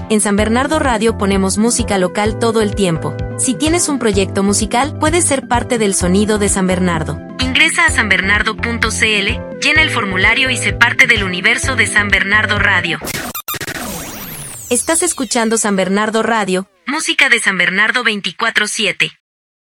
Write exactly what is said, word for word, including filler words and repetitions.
En San Bernardo Radio ponemos música local todo el tiempo. Si tienes un proyecto musical, puedes ser parte del sonido de San Bernardo. Ingresa a san bernardo punto c l, llena el formulario y sé parte del universo de San Bernardo Radio. Estás escuchando San Bernardo Radio, música de San Bernardo veinticuatro siete.